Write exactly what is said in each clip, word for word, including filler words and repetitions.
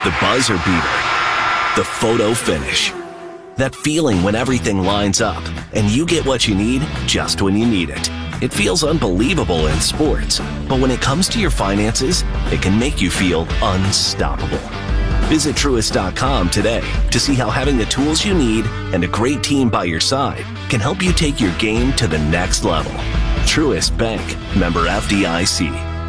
The buzzer beater. The photo finish. That feeling when everything lines up and you get what you need just when you need it. It feels unbelievable in sports, but when it comes to your finances, it can make you feel unstoppable. Visit Truist dot com today to see how having the tools you need and a great team by your side can help you take your game to the next level. Truist Bank, member F D I C.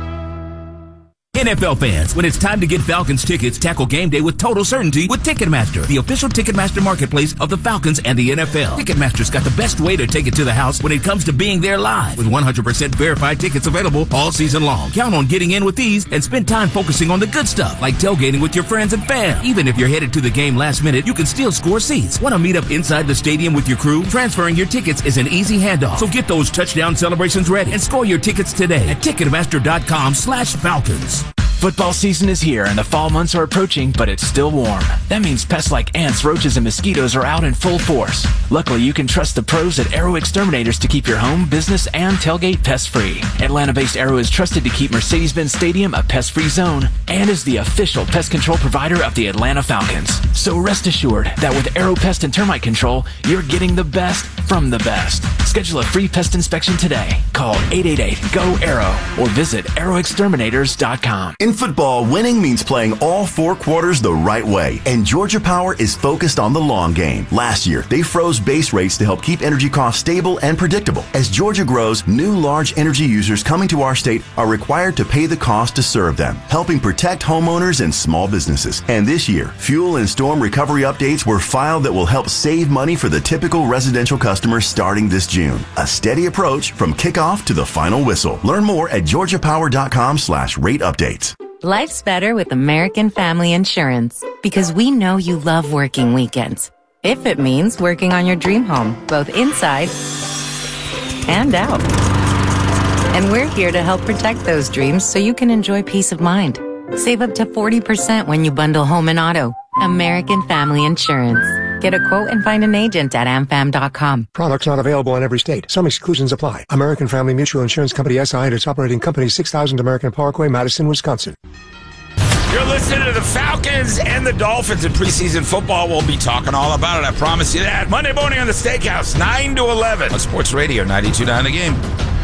N F L fans, when it's time to get Falcons tickets, tackle game day with total certainty with Ticketmaster, the official Ticketmaster marketplace of the Falcons and the N F L. Ticketmaster's got the best way to take it to the house when it comes to being there live, with one hundred percent verified tickets available all season long. Count on getting in with these and spend time focusing on the good stuff, like tailgating with your friends and fam. Even if you're headed to the game last minute, you can still score seats. Want to meet up inside the stadium with your crew? Transferring your tickets is an easy handoff. So get those touchdown celebrations ready and score your tickets today at Ticketmaster.com slash Falcons. Football season is here and the fall months are approaching, but it's still warm. That means pests like ants, roaches, and mosquitoes are out in full force. Luckily, you can trust the pros at Arrow Exterminators to keep your home, business, and tailgate pest-free. Atlanta-based Arrow is trusted to keep Mercedes-Benz Stadium a pest-free zone and is the official pest control provider of the Atlanta Falcons. So rest assured that with Arrow Pest and Termite Control, you're getting the best from the best. Schedule a free pest inspection today. Call eight eight eight, G O, ARROW or visit arrow exterminators dot com. In football, winning means playing all four quarters the right way, and Georgia Power is focused on the long game. Last year, they froze base rates to help keep energy costs stable and predictable. As Georgia grows, new large energy users coming to our state are required to pay the cost to serve them, helping protect homeowners and small businesses. And this year, fuel and storm recovery updates were filed that will help save money for the typical residential customer starting this June. A steady approach from kickoff to the final whistle. Learn more at georgia power dot com slash rate updates. Life's better with American Family Insurance because we know you love working weekends. If it means working on your dream home, both inside and out. And we're here to help protect those dreams so you can enjoy peace of mind. Save up to forty percent when you bundle home and auto. American Family Insurance. Get a quote and find an agent at am fam dot com. Products not available in every state. Some exclusions apply. American Family Mutual Insurance Company S I and its operating company, six thousand American Parkway, Madison, Wisconsin. You're listening to the Falcons and the Dolphins in preseason football. We'll be talking all about it. I promise you that. Monday morning on the Steakhouse, nine to eleven on Sports Radio ninety-two point nine The Game.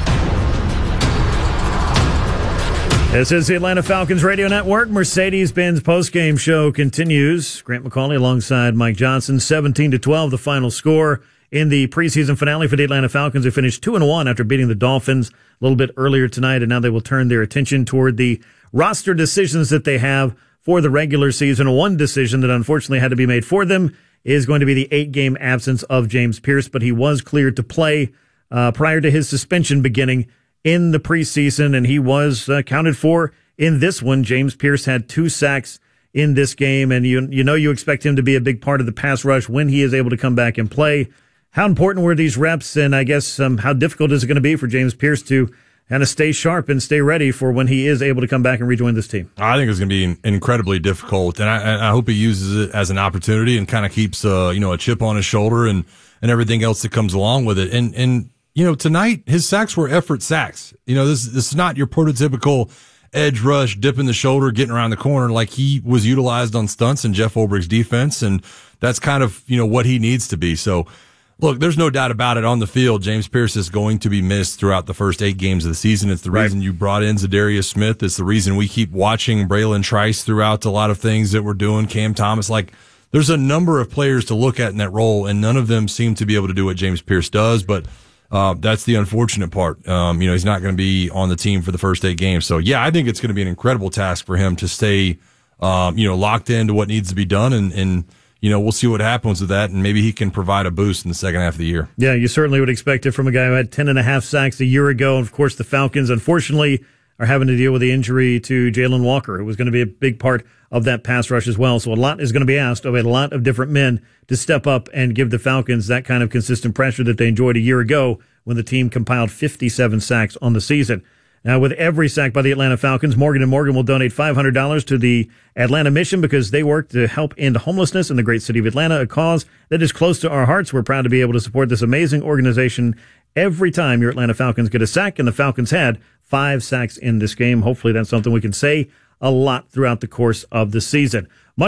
This is the Atlanta Falcons Radio Network. Mercedes-Benz postgame show continues. Grant McCauley alongside Mike Johnson. seventeen to twelve, the final score in the preseason finale for the Atlanta Falcons, who finished two and one after beating the Dolphins a little bit earlier tonight, and now they will turn their attention toward the roster decisions that they have for the regular season. One decision that unfortunately had to be made for them is going to be the eight-game absence of James Pierce, but he was cleared to play uh, prior to his suspension beginning in the preseason, and he was uh, counted for in this one. James Pierce had two sacks in this game, and you you know you expect him to be a big part of the pass rush when he is able to come back and play. How important were these reps, and I guess um, how difficult is it going to be for James Pierce to kind of stay sharp and stay ready for when he is able to come back and rejoin this team? I think it's going to be incredibly difficult, and I, I hope he uses it as an opportunity and kind of keeps uh, you know a chip on his shoulder and, and everything else that comes along with it. And and you know, tonight, his sacks were effort sacks. You know, this, this is not your prototypical edge rush, dipping the shoulder, getting around the corner like he was utilized on stunts in Jeff Ulbricht's defense. And that's kind of, you know, what he needs to be. So, look, there's no doubt about it on the field. James Pierce is going to be missed throughout the first eight games of the season. It's the right. reason you brought in Zadarius Smith. It's the reason we keep watching Braylon Trice throughout a lot of things that we're doing. Cam Thomas, like, there's a number of players to look at in that role, and none of them seem to be able to do what James Pierce does. But Uh, that's the unfortunate part. Um, you know, he's not going to be on the team for the first eight games. So, yeah, I think it's going to be an incredible task for him to stay, um, you know, locked into what needs to be done. And, and, you know, we'll see what happens with that. And maybe he can provide a boost in the second half of the year. Yeah, you certainly would expect it from a guy who had ten and a half sacks a year ago. And, of course, the Falcons, unfortunately, are having to deal with the injury to Jalen Walker, who was going to be a big part of that pass rush as well. So a lot is going to be asked of a lot of different men to step up and give the Falcons that kind of consistent pressure that they enjoyed a year ago when the team compiled fifty-seven sacks on the season. Now, with every sack by the Atlanta Falcons, Morgan and Morgan will donate five hundred dollars to the Atlanta Mission because they work to help end homelessness in the great city of Atlanta, a cause that is close to our hearts. We're proud to be able to support this amazing organization every time your Atlanta Falcons get a sack, and the Falcons had five sacks in this game. Hopefully that's something we can say a lot throughout the course of the season.